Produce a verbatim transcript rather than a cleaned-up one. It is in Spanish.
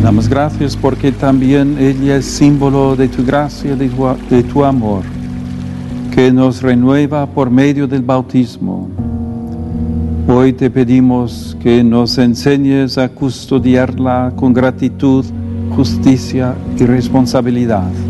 damos gracias porque también ella es símbolo de tu gracia, de tu, de tu amor, que nos renueva por medio del bautismo. Hoy te pedimos que nos enseñes a custodiarla con gratitud, justicia y responsabilidad.